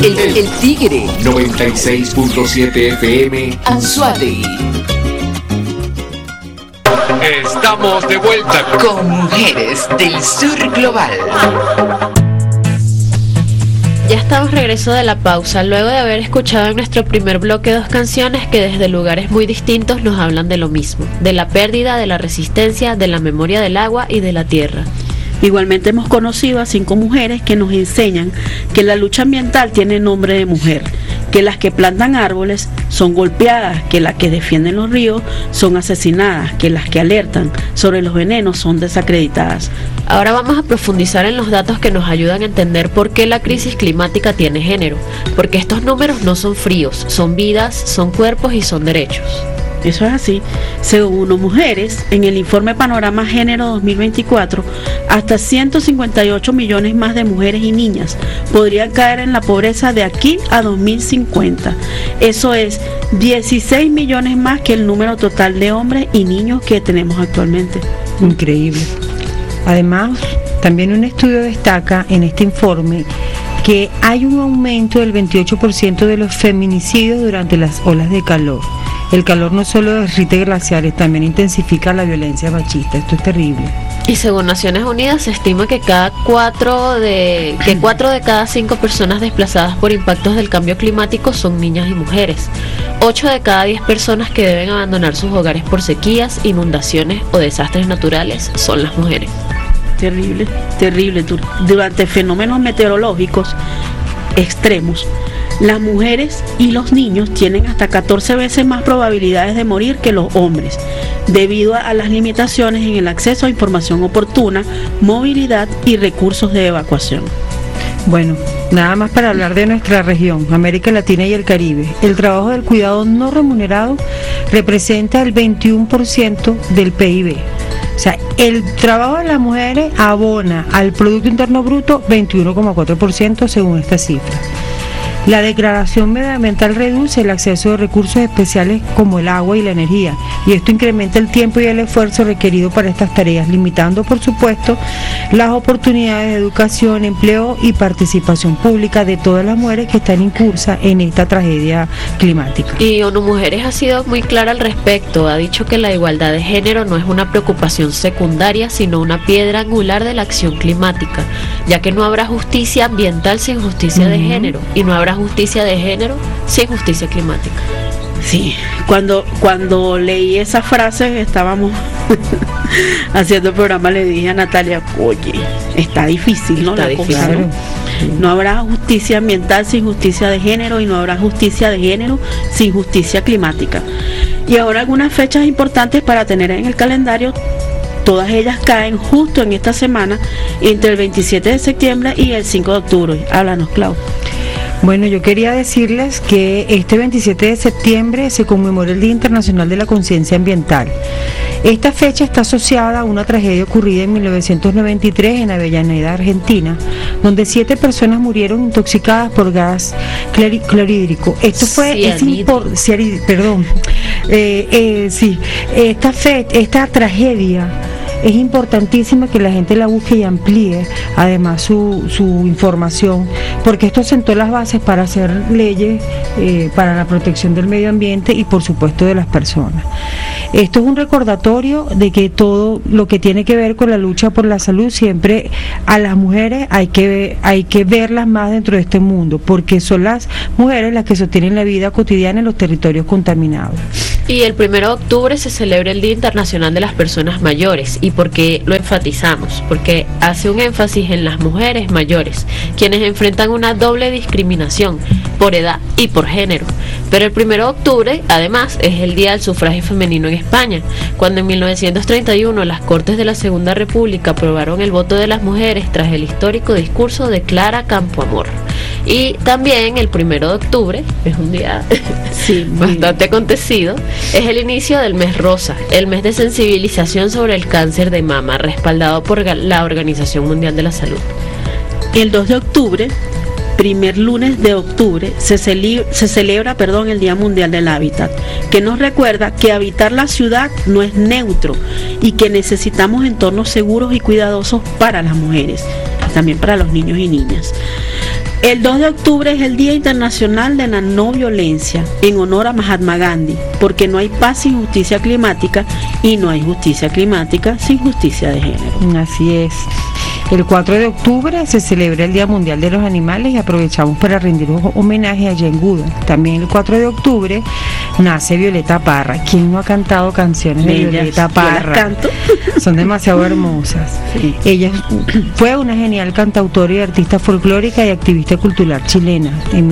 El Tigre 96.7 FM Anzoátegui. Estamos de vuelta Con Mujeres del Sur Global. Ya estamos regreso de la pausa, luego de haber escuchado en nuestro primer bloque 2 canciones que desde lugares muy distintos nos hablan de lo mismo, de la pérdida, de la resistencia, de la memoria del agua y de la tierra. Igualmente hemos conocido a 5 mujeres que nos enseñan que la lucha ambiental tiene nombre de mujer, que las que plantan árboles son golpeadas, que las que defienden los ríos son asesinadas, que las que alertan sobre los venenos son desacreditadas. Ahora vamos a profundizar en los datos que nos ayudan a entender por qué la crisis climática tiene género, porque estos números no son fríos, son vidas, son cuerpos y son derechos. Eso es así. Según UNO Mujeres, en el informe Panorama Género 2024, hasta 158 millones más de mujeres y niñas podrían caer en la pobreza de aquí a 2050. Eso es 16 millones más que el número total de hombres y niños que tenemos actualmente. Increíble. Además, también un estudio destaca en este informe que hay un aumento del 28% de los feminicidios durante las olas de calor. El calor no solo derrite glaciares, también intensifica la violencia machista. Esto es terrible. Y según Naciones Unidas se estima que 4 de cada 5 personas desplazadas por impactos del cambio climático son niñas y mujeres. 8 de cada 10 personas que deben abandonar sus hogares por sequías, inundaciones o desastres naturales son las mujeres. Terrible, terrible. Durante fenómenos meteorológicos extremos, las mujeres y los niños tienen hasta 14 veces más probabilidades de morir que los hombres, debido a las limitaciones en el acceso a información oportuna, movilidad y recursos de evacuación. Bueno, nada más para hablar de nuestra región, América Latina y el Caribe. El trabajo del cuidado no remunerado representa el 21% del PIB. O sea, el trabajo de las mujeres abona al Producto Interno Bruto 21,4% según esta cifra. La Declaración Medioambiental reduce el acceso de recursos especiales como el agua y la energía, y esto incrementa el tiempo y el esfuerzo requerido para estas tareas, limitando, por supuesto, las oportunidades de educación, empleo y participación pública de todas las mujeres que están incursas en esta tragedia climática. Y ONU Mujeres ha sido muy clara al respecto, ha dicho que la igualdad de género no es una preocupación secundaria, sino una piedra angular de la acción climática, ya que no habrá justicia ambiental sin justicia de género, y no habrá justicia de género sin justicia climática. Sí, cuando leí esa frase, estábamos haciendo el programa, le dije a Natalia, oye, está difícil, ¿no? Está difícil. Cosa, ¿no? No habrá justicia ambiental sin justicia de género y no habrá justicia de género sin justicia climática. Y ahora algunas fechas importantes para tener en el calendario. Todas ellas caen justo en esta semana, entre el 27 de septiembre y el 5 de octubre. Háblanos, Clau. Bueno, yo quería decirles que este 27 de septiembre se conmemora el Día Internacional de la Conciencia Ambiental. Esta fecha está asociada a una tragedia ocurrida en 1993 en Avellaneda, Argentina, donde 7 personas murieron intoxicadas por gas clorhídrico. Esto fue esta tragedia es importantísima que la gente la busque y amplíe además su información, porque esto sentó las bases para hacer leyes para la protección del medio ambiente y por supuesto de las personas. Esto es un recordatorio de que todo lo que tiene que ver con la lucha por la salud, siempre a las mujeres hay que verlas más dentro de este mundo, porque son las mujeres las que sostienen la vida cotidiana en los territorios contaminados. Y el 1 de octubre se celebra el Día Internacional de las Personas Mayores. ¿Y por qué lo enfatizamos? Porque hace un énfasis en las mujeres mayores, quienes enfrentan una doble discriminación por edad y por género. Pero el 1 de octubre, además, es el Día del Sufragio Femenino en España, cuando en 1931 las Cortes de la Segunda República aprobaron el voto de las mujeres tras el histórico discurso de Clara Campoamor. Y también el 1 de octubre, es un día bastante acontecido, es el inicio del mes rosa, el mes de sensibilización sobre el cáncer de mama, respaldado por la Organización Mundial de la Salud. El 2 de octubre, primer lunes de octubre, se celebra el Día Mundial del Hábitat, que nos recuerda que habitar la ciudad no es neutro y que necesitamos entornos seguros y cuidadosos para las mujeres, también para los niños y niñas. El 2 de octubre es el Día Internacional de la No Violencia, en honor a Mahatma Gandhi, porque no hay paz sin justicia climática y no hay justicia climática sin justicia de género. Así es. El 4 de octubre se celebra el Día Mundial de los Animales y aprovechamos para rendir un homenaje a Jane Goodall. También el 4 de octubre nace Violeta Parra. ¿Quién no ha cantado canciones de Violeta Parra? Yo las canto. Son demasiado hermosas. Sí. Ella fue una genial cantautora y artista folclórica y activista cultural chilena. En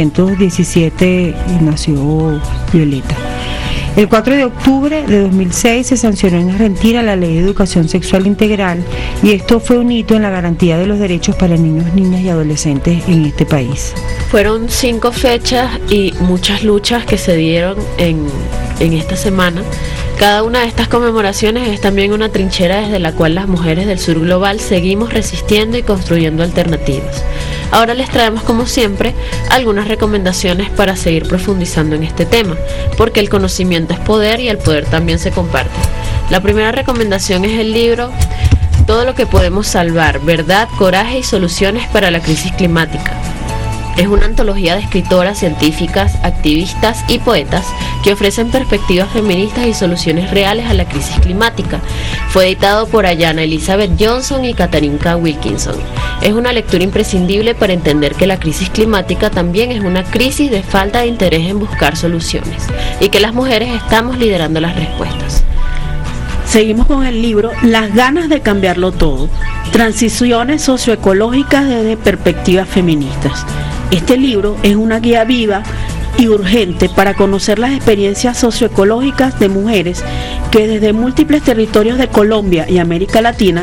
1917 nació Violeta. El 4 de octubre de 2006 se sancionó en Argentina la Ley de Educación Sexual Integral y esto fue un hito en la garantía de los derechos para niños, niñas y adolescentes en este país. Fueron 5 fechas y muchas luchas que se dieron en esta semana. Cada una de estas conmemoraciones es también una trinchera desde la cual las mujeres del sur global seguimos resistiendo y construyendo alternativas. Ahora les traemos, como siempre, algunas recomendaciones para seguir profundizando en este tema, porque el conocimiento es poder y el poder también se comparte. La primera recomendación es el libro Todo lo que podemos salvar, verdad, coraje y soluciones para la crisis climática. Es una antología de escritoras, científicas, activistas y poetas que ofrecen perspectivas feministas y soluciones reales a la crisis climática. Fue editado por Ayana Elizabeth Johnson y Katarinka Wilkinson. Es una lectura imprescindible para entender que la crisis climática también es una crisis de falta de interés en buscar soluciones y que las mujeres estamos liderando las respuestas. Seguimos con el libro Las ganas de cambiarlo todo, transiciones socioecológicas desde perspectivas feministas. Este libro es una guía viva y urgente para conocer las experiencias socioecológicas de mujeres que desde múltiples territorios de Colombia y América Latina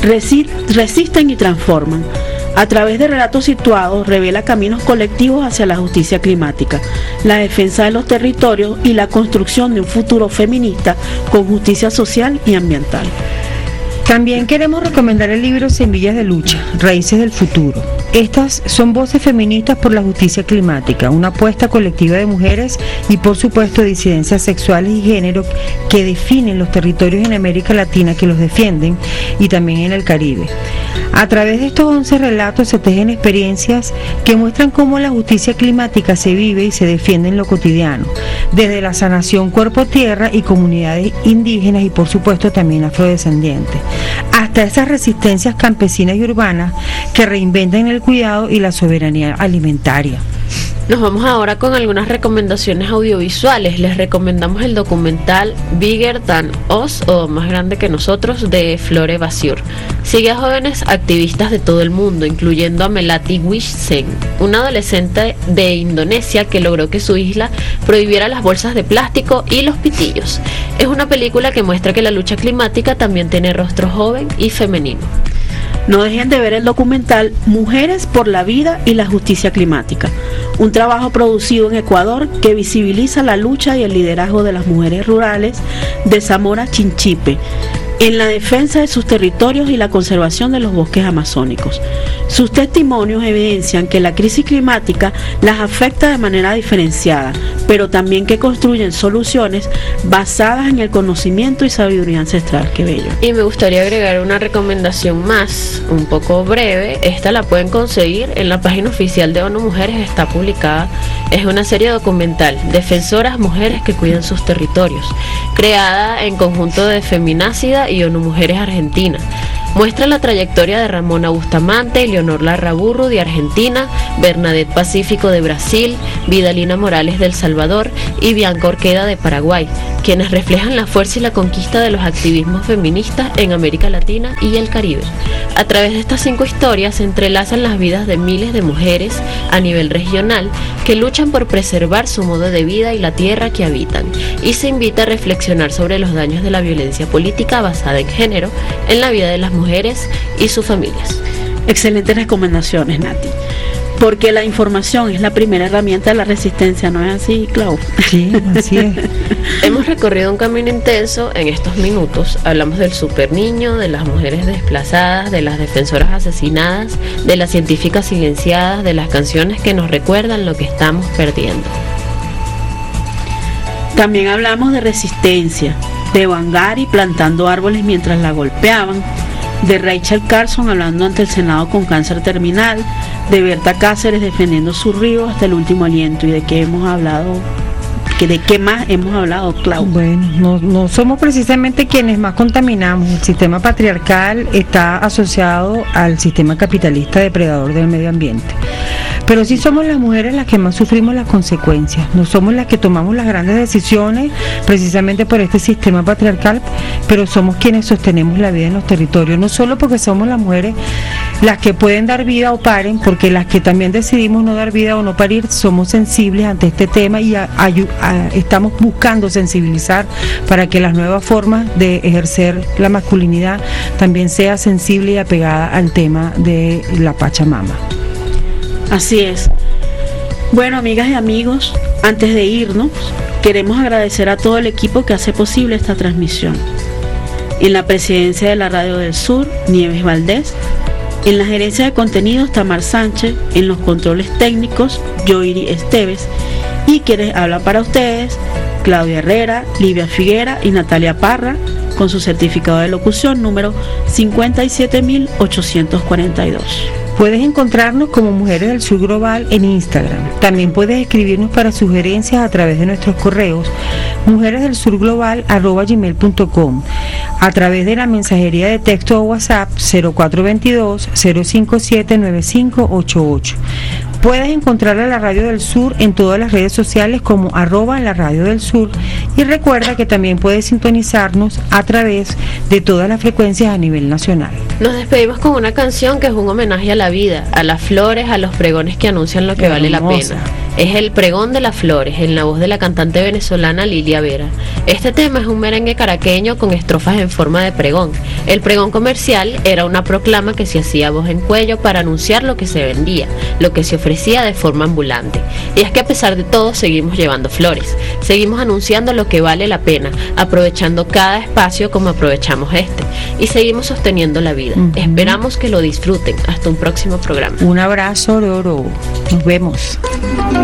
resisten y transforman. A través de relatos situados, revela caminos colectivos hacia la justicia climática, la defensa de los territorios y la construcción de un futuro feminista con justicia social y ambiental. También queremos recomendar el libro Semillas de Lucha, Raíces del Futuro. Estas son voces feministas por la justicia climática, una apuesta colectiva de mujeres y por supuesto disidencias sexuales y género que definen los territorios en América Latina, que los defienden, y también en el Caribe. A través de estos 11 relatos se tejen experiencias que muestran cómo la justicia climática se vive y se defiende en lo cotidiano, desde la sanación cuerpo-tierra y comunidades indígenas y por supuesto también afrodescendientes, hasta esas resistencias campesinas y urbanas que reinventan el cuidado y la soberanía alimentaria. Nos vamos ahora con algunas recomendaciones audiovisuales. Les recomendamos el documental Bigger Than Us, o Más Grande que Nosotros, de Flore Basiur. Sigue a jóvenes activistas de todo el mundo, incluyendo a Melati Wissen, una adolescente de Indonesia que logró que su isla prohibiera las bolsas de plástico y los pitillos. Es una película que muestra que la lucha climática también tiene rostro joven y femenino. No dejen de ver el documental Mujeres por la Vida y la Justicia Climática, un trabajo producido en Ecuador que visibiliza la lucha y el liderazgo de las mujeres rurales de Zamora Chinchipe en la defensa de sus territorios y la conservación de los bosques amazónicos. Sus testimonios evidencian que la crisis climática las afecta de manera diferenciada, pero también que construyen soluciones basadas en el conocimiento y sabiduría ancestral. Qué bello. Y me gustaría agregar una recomendación más, un poco breve. Esta la pueden conseguir en la página oficial de ONU Mujeres, está publicada. Es una serie documental, Defensoras Mujeres que Cuidan sus Territorios, creada en conjunto de Feminácida y ONU Mujeres Argentina. Muestra la trayectoria de Ramona Bustamante, Leonor Larraburru de Argentina, Bernadette Pacífico de Brasil, Vidalina Morales de El Salvador y Bianca Orqueda de Paraguay, quienes reflejan la fuerza y la conquista de los activismos feministas en América Latina y el Caribe. A través de estas 5 historias se entrelazan las vidas de miles de mujeres a nivel regional que luchan por preservar su modo de vida y la tierra que habitan, y se invita a reflexionar sobre los daños de la violencia política basada en género en la vida de las mujeres y sus familias. Excelentes recomendaciones, Nati. Porque la información es la primera herramienta de la resistencia, ¿no es así, Clau? Sí, así es. Hemos recorrido un camino intenso en estos minutos. Hablamos del super niño, de las mujeres desplazadas, de las defensoras asesinadas, de las científicas silenciadas, de las canciones que nos recuerdan lo que estamos perdiendo. También hablamos de resistencia, de Wangari plantando árboles mientras la golpeaban, de Rachel Carson hablando ante el Senado con cáncer terminal, de Berta Cáceres defendiendo su río hasta el último aliento. ¿Y de qué hemos hablado? ¿De qué más hemos hablado, Clau? Bueno, no somos precisamente quienes más contaminamos. El sistema patriarcal está asociado al sistema capitalista depredador del medio ambiente. Pero sí somos las mujeres las que más sufrimos las consecuencias. No somos las que tomamos las grandes decisiones precisamente por este sistema patriarcal, pero somos quienes sostenemos la vida en los territorios. No solo porque somos las mujeres las que pueden dar vida o paren, porque las que también decidimos no dar vida o no parir, somos sensibles ante este tema y estamos buscando sensibilizar para que las nuevas formas de ejercer la masculinidad también sea sensible y apegada al tema de la Pachamama. Así es. Bueno, amigas y amigos, antes de irnos, queremos agradecer a todo el equipo que hace posible esta transmisión. En la presidencia de la Radio del Sur, Nieves Valdés. En la gerencia de contenidos, Tamar Sánchez. En los controles técnicos, Yoiri Esteves. Y quienes hablan para ustedes, Claudia Herrera, Livia Figuera y Natalia Parra, con su certificado de locución número 57842. Puedes encontrarnos como Mujeres del Sur Global en Instagram. También puedes escribirnos para sugerencias a través de nuestros correos mujeresdelsurglobal@gmail.com, a través de la mensajería de texto o WhatsApp 0422-057-9588. Puedes encontrar a la Radio del Sur en todas las redes sociales como @la Radio del Sur, y recuerda que también puedes sintonizarnos a través de todas las frecuencias a nivel nacional. Nos despedimos con una canción que es un homenaje a la vida, a las flores, a los pregones que anuncian lo que vale la pena. Es el pregón de las flores, en la voz de la cantante venezolana Lilia Vera. Este tema es un merengue caraqueño con estrofas en forma de pregón. El pregón comercial era una proclama que se hacía voz en cuello para anunciar lo que se vendía, lo que se ofrecía de forma ambulante. Y es que a pesar de todo seguimos llevando flores, seguimos anunciando lo que vale la pena, aprovechando cada espacio como aprovechamos este, y seguimos sosteniendo la vida. Esperamos que lo disfruten. Hasta un próximo programa. Un abrazo, Loro. Nos vemos.